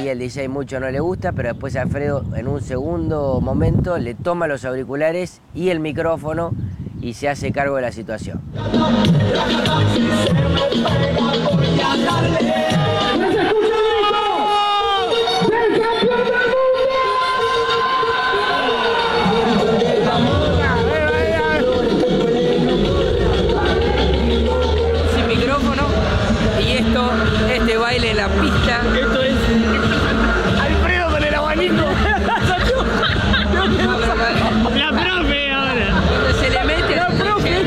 ahí el DJ mucho no le gusta, pero después Alfredo en un segundo momento le toma los auriculares y el micrófono y se hace cargo de la situación. Sin micrófono y este baile en la pista. Esto es Alfredo con el abanico. La profe ahora. Cuando se le mete La profe.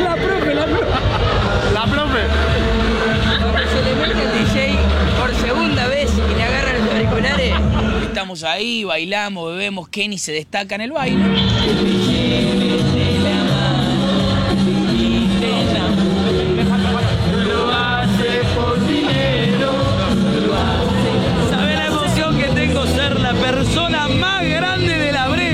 Cuando se le mete el DJ por segunda vez y le agarran los auriculares. Estamos ahí, bailamos, bebemos, Kenny se destaca en el baile. ¿Sabe la emoción que tengo ser la persona más grande de la Bre?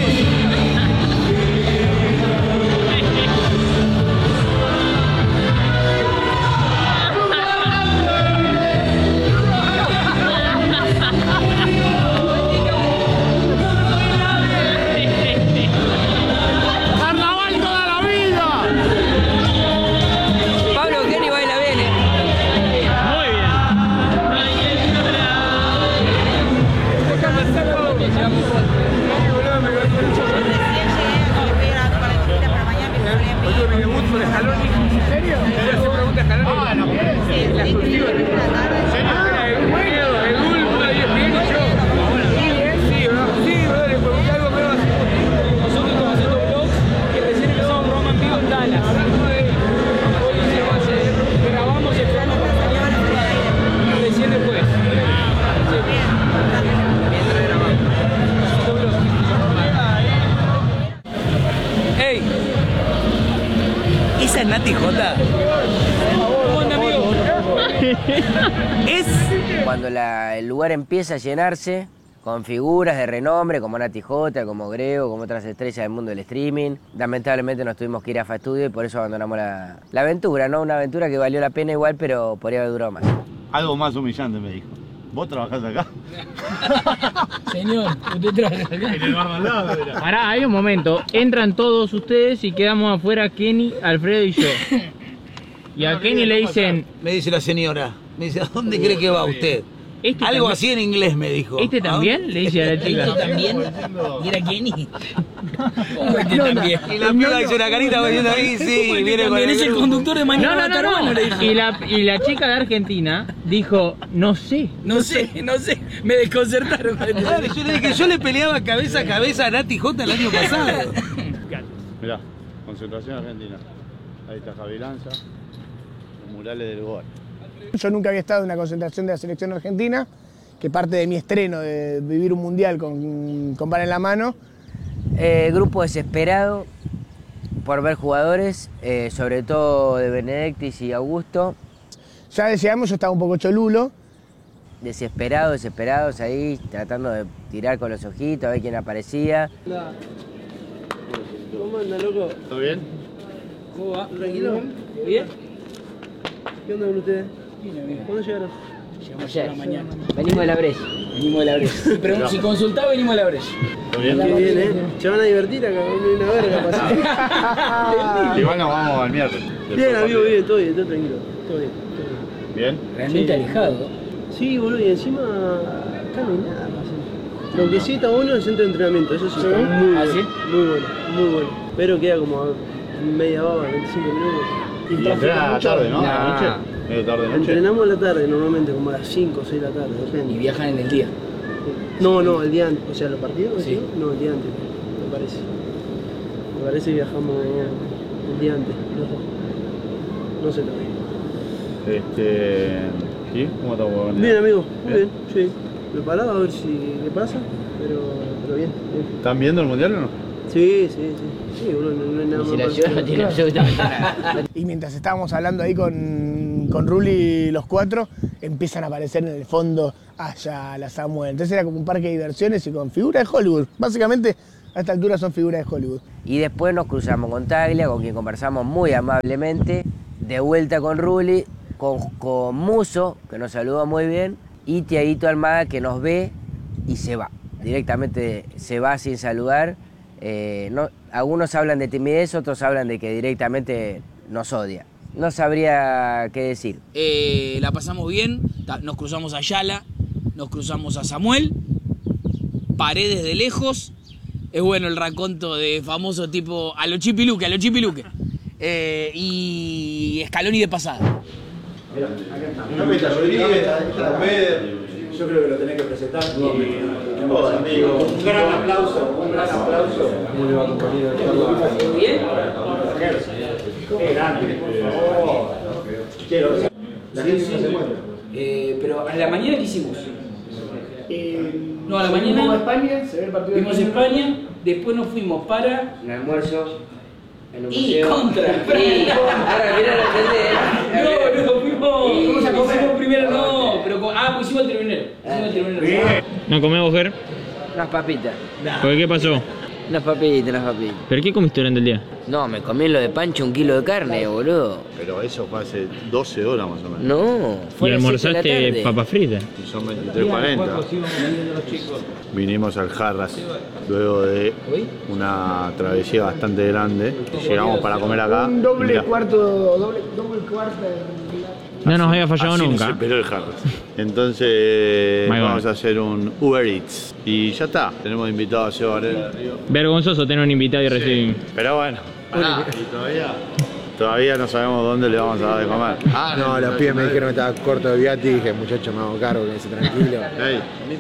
Carnaval toda la vida. Pablo Kenny baila bien, Muy bien. Mi debut con Scaloni. ¿En serio? Le hacía preguntas a Scaloni. Ah, no, la exclusiva. ¿En serio? El Gulbo, y bien y yo. Sí, bro, le pregunté algo medio así. Nosotros estamos haciendo vlogs que recién empezamos a probar amigos en Dallas. Hoy grabamos el programa para mañana. Recién después. mientras grabamos. ¡Ey! ¿Esa es Nati J? ¿Cómo anda, amigo? Es... Cuando el lugar empieza a llenarse con figuras de renombre como Nati J, como Grego, como otras estrellas del mundo del streaming, lamentablemente nos tuvimos que ir a Fastudio y por eso abandonamos la aventura, ¿no? Una aventura que valió la pena igual, pero podría haber durado más. Algo más humillante me dijo. ¿Vos trabajás acá? Señor, usted trabaja acá. En el bar de al lado, era. Pará, hay un momento. Entran todos ustedes y quedamos afuera Kenny, Alfredo y yo. Y a Kenny le dicen... Me dice la señora, me dice, ¿a dónde cree que va usted? ¿Este Algo también- así en inglés me dijo. ¿Este también? Le dice a la chica. también? ¿Y era Kenny? ¿Cómo este también? Y la piba hizo una carita diciendo ahí, sí, viene con Es el conductor de No, Mañana no, no, no. Y la chica de Argentina dijo, no sé. No sé, me desconcertaron. Claro, yo le dije, yo le peleaba cabeza a cabeza a Nati J el año pasado. Mirá, concentración argentina. Ahí está Javi Lanza, los murales del gol. Yo nunca había estado en una concentración de la selección argentina, que parte de mi estreno de vivir un mundial con bala en la mano. Grupo desesperado por ver jugadores, sobre todo de Benedictis y Augusto. Ya llegamos, yo estaba un poco cholulo. Desesperados ahí, tratando de tirar con los ojitos, a ver quién aparecía. ¿Cómo anda, loco? ¿Todo bien? ¿Cómo va? ¿Tranquilo? ¿Bien? ¿Qué onda con ustedes? ¿Cuándo llegaron? Llegamos a la mañana. Venimos de la Breche. Venimos de la Breche. Pero si consultaba, venimos a la Breche. ¿Todo bien? Qué bien, Se van a divertir acá, una verga pasa. Igual nos vamos al miércoles. Bien, amigo, bien, todo tranquilo. Todo bien. ¿Bien? Realmente alejado. Sí, boludo, y encima acá no hay nada para hacer. Lo que sí está bueno es el centro de entrenamiento, eso sí, está muy bueno. ¿Ah, sí? Muy bueno. Pero queda como a media hora, 25 minutos. Y entrenan a la tarde, ¿no? ¿A la noche? Medio tarde de noche. Entrenamos a la tarde normalmente, como a las 5 o 6 de la tarde, depende. Y viajan en el día. No, el día antes. O sea, los partidos, Sí. No, el día antes, me parece. Me parece que viajamos el día antes, los dos. No sé todavía. ¿Sí? ¿Cómo estamos? Bien, amigo, muy bien, sí. Preparado a ver si qué pasa, pero bien. ¿Están viendo el mundial o no? Sí, boludo, no hay nada Y más. si la para ciudad no hacer. tiene absolutamente nada. Y mientras estábamos hablando ahí con Ruli los cuatro, empiezan a aparecer en el fondo allá la Samuel. Entonces era como un parque de diversiones y con figuras de Hollywood. Básicamente, a esta altura son figuras de Hollywood. Y después nos cruzamos con Taglia, con quien conversamos muy amablemente, de vuelta con Ruli, con Muso, que nos saludó muy bien, y Tiaguito Almada, que nos ve y se va. Directamente se va sin saludar. Algunos hablan de timidez, otros hablan de que directamente nos odia. No sabría qué decir. La pasamos bien, nos cruzamos a Yala, nos cruzamos a Samuel, paré desde lejos. Es bueno el raconto de famoso tipo a lo Chipiluque. Y Scaloni de pasada. Yo creo que lo tenés que presentar. Un gran aplauso. ¿Cómo le va, compañero? ¿Bien? Grande, por favor. Quiero. La gente no se encuentra. Pero a la mañana, ¿qué hicimos? No, a la Vimos a mañana España, se ve el partido. vimos España, después nos fuimos para... Un almuerzo en un Y museo. contra. Ahora, mirá, lo entendés. No, fuimos primero, no, pero pues hicimos el tribunero. ¿No comés, mujer? Unas papitas. ¿Por qué pasó? Unas papitas. ¿Pero qué comiste durante el día? No, me comí en lo de Pancho 1 kilo de carne, boludo. Pero eso fue hace 12 horas más o menos. No, ¿Y fue a las 7 de almorzaste la tarde. papas fritas? Y son 23:40. Vinimos al Jarras luego de una travesía bastante grande. Llegamos para comer acá. Un doble Mirá, cuarto. Doble cuarto. No nos había fallado así nunca. nos esperó el Jarras. Entonces Muy vamos bueno. a hacer un Uber Eats. Y ya está. Tenemos invitado a Seba Varela Río. Vergonzoso tener un invitado y recibir. Pero bueno. Y todavía no sabemos dónde le vamos a dar de comer. No, los pibes me dijeron que estaba corto de viati y dije, muchacho, me hago cargo, quédense tranquilo. Ey,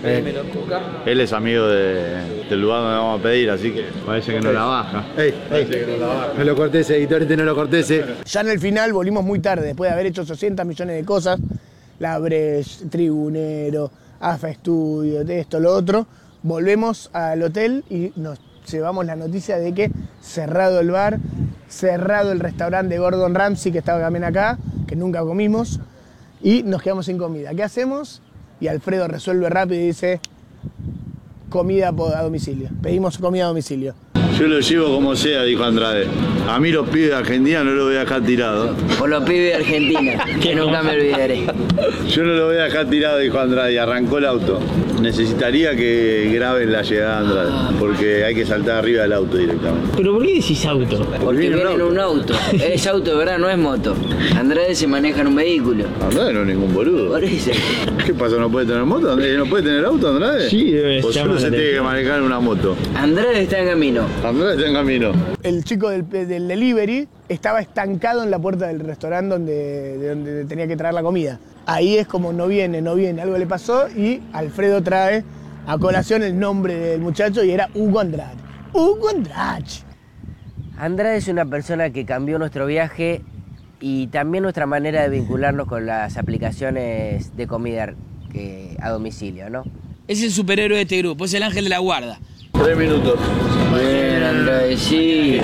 él es amigo del lugar donde vamos a pedir, así que parece que no la baja. No lo cortese, editor, no lo cortese. Ya en el final volvimos muy tarde, después de haber hecho 800 millones de cosas. La Breche, Tribunero, AFA Estudio, esto, lo otro. Volvemos al hotel y nos llevamos la noticia de que cerrado el bar, cerrado el restaurante de Gordon Ramsay, que estaba también acá, que nunca comimos, y nos quedamos sin comida. ¿Qué hacemos? Y Alfredo resuelve rápido y dice, comida a domicilio. Pedimos comida a domicilio. Yo lo llevo como sea, dijo Andrade. A mí los pibes de Argentina no los voy a dejar tirados. Por los pibes de Argentina, que nunca me olvidaré. Yo no lo voy a dejar tirado, dijo Andrade, y arrancó el auto. Necesitaría que graben la llegada de Andrade, porque hay que saltar arriba del auto directamente. ¿Pero por qué decís auto? Porque viene viene en un auto. Es auto de verdad, no es moto. Andrade se maneja en un vehículo. Andrade no es ningún boludo. Por eso. ¿Qué pasa? ¿No puede tener moto? ¿No puede tener auto, Andrade? Sí, debe O llamar solo se la tiene que manejar en una moto. Andrade está en camino. Andrade está en camino. El chico del delivery estaba estancado en la puerta del restaurante donde tenía que traer la comida. Ahí es como no viene, algo le pasó y Alfredo trae a colación el nombre del muchacho y era Hugo Andrade. Hugo Andrade. Andrade es una persona que cambió nuestro viaje y también nuestra manera de vincularnos con las aplicaciones de comida a domicilio, ¿no? Es el superhéroe de este grupo, es el ángel de la guarda. 3 minutos. Bien, Andrade, sí.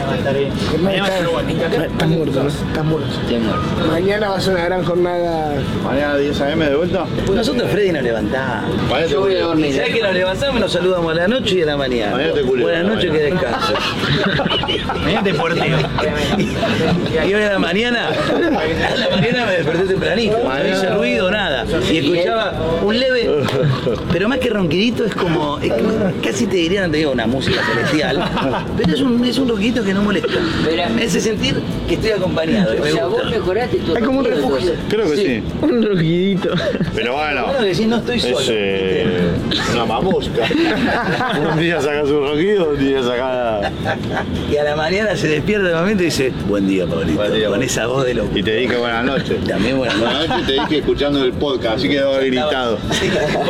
Estás muerto, ¿no? Estás muerto. Estoy muerto. Mañana va a ser una gran jornada. Mañana 10 AM de vuelta. Nosotros, Freddy, nos levantamos. Mañana te Yo voy a dormir. ¿Sabes que nos levantamos y nos saludamos a la noche y a la mañana? Mañana te culeo. Buenas noches, que descanses. Mañana te porteo. Y hoy a la mañana me desperté tempranito. No hice ruido, nada. Y escuchaba un leve, pero más que ronquidito, es como, casi te diría, no te digo una música celestial, pero es un ronquidito que no molesta. Me hace sentir que estoy acompañado. O Me sea, vos gusta. mejoraste tu Hay como un ronquido, refugio. entonces. Creo que sí. Un rojidito. Pero bueno. Bueno, decís, no estoy solo. Es una mamusca. Un día sacas un rojido, un día sacas. Y a la mañana se despierta nuevamente y dice, buen día, Pablito, Buen día, con buen- esa voz de loco. Y te dije buenas noches. También buenas noches. Buenas noches te dije escuchando el podcast, así que debo haber gritado. Sí,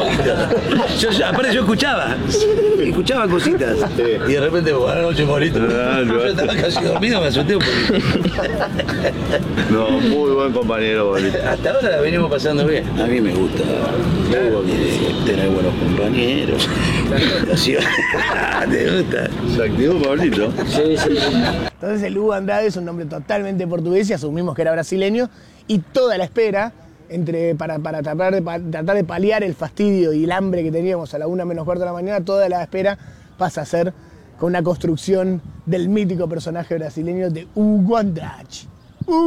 un poquito. Aparte yo escuchaba cositas. Sí. Y de repente, buenas noches, Pablito. Yo estaba casi dormido, me asusté un poquito. No, muy buen compañero, bolito. Hasta ahora la venimos pasando bien. A mí me gusta tener buenos compañeros. Así, ¿te gusta? Se activó Pablito. Sí, sí. Entonces el Hugo Andrade es un nombre totalmente portugués y asumimos que era brasileño y toda la espera para tratar de paliar el fastidio y el hambre que teníamos a la 1:45 de la mañana, toda la espera pasa a ser con una construcción del mítico personaje brasileño de Hugo Andrade.